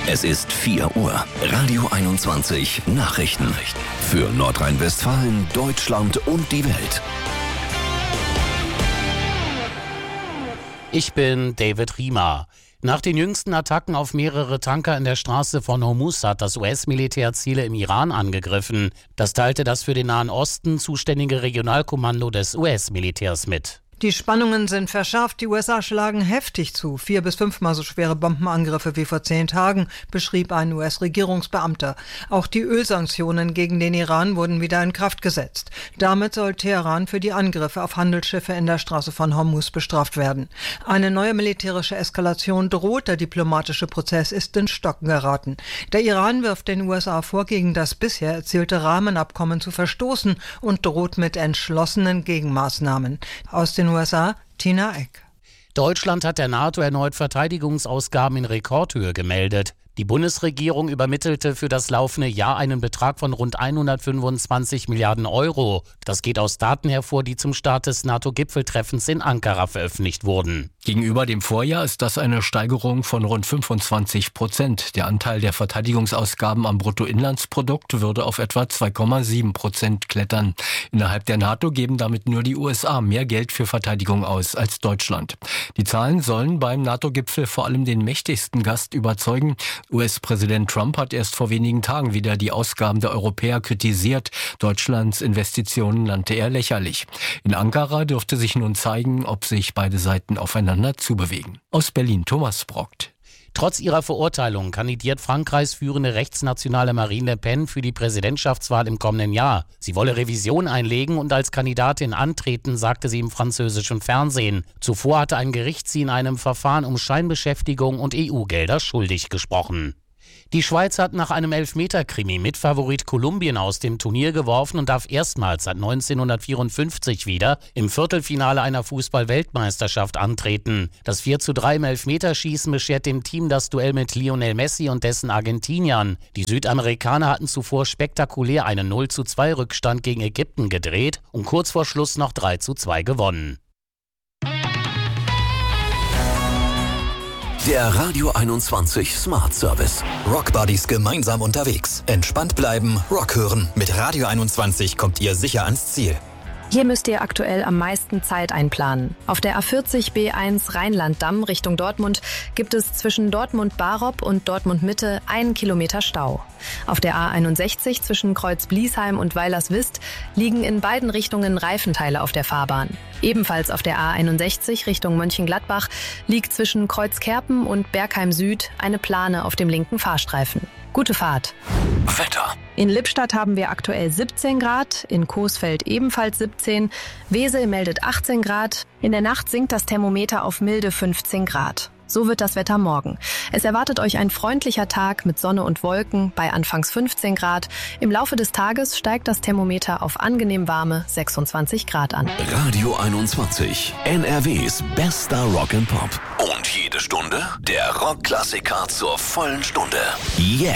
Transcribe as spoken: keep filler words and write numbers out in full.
Es ist vier Uhr. Radio einundzwanzig Nachrichten. Für Nordrhein-Westfalen, Deutschland und die Welt. Ich bin David Riemer. Nach den jüngsten Attacken auf mehrere Tanker in der Straße von Hormuz hat das U S-Militär Ziele im Iran angegriffen. Das teilte das für den Nahen Osten zuständige Regionalkommando des U S-Militärs mit. Die Spannungen sind verschärft, die U S A schlagen heftig zu. Vier- bis fünfmal so schwere Bombenangriffe wie vor zehn Tagen, beschrieb ein U S-Regierungsbeamter. Auch die Ölsanktionen gegen den Iran wurden wieder in Kraft gesetzt. Damit soll Teheran für die Angriffe auf Handelsschiffe in der Straße von Hormuz bestraft werden. Eine neue militärische Eskalation droht, der diplomatische Prozess ist in Stocken geraten. Der Iran wirft den U S A vor, gegen das bisher erzielte Rahmenabkommen zu verstoßen und droht mit entschlossenen Gegenmaßnahmen. Aus den U S A, Tina Eck. Deutschland hat der NATO erneut Verteidigungsausgaben in Rekordhöhe gemeldet. Die Bundesregierung übermittelte für das laufende Jahr einen Betrag von rund hundertfünfundzwanzig Milliarden Euro. Das geht aus Daten hervor, die zum Start des NATO-Gipfeltreffens in Ankara veröffentlicht wurden. Gegenüber dem Vorjahr ist das eine Steigerung von rund fünfundzwanzig Prozent. Der Anteil der Verteidigungsausgaben am Bruttoinlandsprodukt würde auf etwa zwei Komma sieben Prozent klettern. Innerhalb der NATO geben damit nur die U S A mehr Geld für Verteidigung aus als Deutschland. Die Zahlen sollen beim NATO-Gipfel vor allem den mächtigsten Gast überzeugen. U S-Präsident Trump hat erst vor wenigen Tagen wieder die Ausgaben der Europäer kritisiert. Deutschlands Investitionen nannte er lächerlich. In Ankara dürfte sich nun zeigen, ob sich beide Seiten aufeinander zubewegen. Aus Berlin Thomas Brockt. Trotz ihrer Verurteilung kandidiert Frankreichs führende rechtsnationale Marine Le Pen für die Präsidentschaftswahl im kommenden Jahr. Sie wolle Revision einlegen und als Kandidatin antreten, sagte sie im französischen Fernsehen. Zuvor hatte ein Gericht sie in einem Verfahren um Scheinbeschäftigung und E U-Gelder schuldig gesprochen. Die Schweiz hat nach einem Elfmeter-Krimi Mitfavorit Kolumbien aus dem Turnier geworfen und darf erstmals seit neunzehnhundertvierundfünfzig wieder im Viertelfinale einer Fußball-Weltmeisterschaft antreten. Das vier zu drei im Elfmeterschießen beschert dem Team das Duell mit Lionel Messi und dessen Argentiniern. Die Südamerikaner hatten zuvor spektakulär einen null zu zwei Rückstand gegen Ägypten gedreht und kurz vor Schluss noch drei zu zwei gewonnen. Der Radio einundzwanzig Smart Service. Rockbuddies gemeinsam unterwegs. Entspannt bleiben, Rock hören. Mit Radio einundzwanzig kommt ihr sicher ans Ziel. Hier müsst ihr aktuell am meisten Zeit einplanen. Auf der A vierzig B eins Rheinland-Damm Richtung Dortmund gibt es zwischen Dortmund-Barob und Dortmund-Mitte einen Kilometer Stau. Auf der A einundsechzig zwischen Kreuz-Bliesheim und Weilerswist liegen in beiden Richtungen Reifenteile auf der Fahrbahn. Ebenfalls auf der A einundsechzig Richtung Mönchengladbach liegt zwischen Kreuzkerpen und Bergheim Süd eine Plane auf dem linken Fahrstreifen. Gute Fahrt. Wetter. In Lippstadt haben wir aktuell siebzehn Grad, in Coesfeld ebenfalls siebzehn, Wesel meldet achtzehn Grad, in der Nacht sinkt das Thermometer auf milde fünfzehn Grad. So wird das Wetter morgen. Es erwartet euch ein freundlicher Tag mit Sonne und Wolken bei anfangs fünfzehn Grad. Im Laufe des Tages steigt das Thermometer auf angenehm warme sechsundzwanzig Grad an. Radio einundzwanzig, N R Ws bester Rock and Pop. Und jede Stunde der Rockklassiker zur vollen Stunde. Jetzt.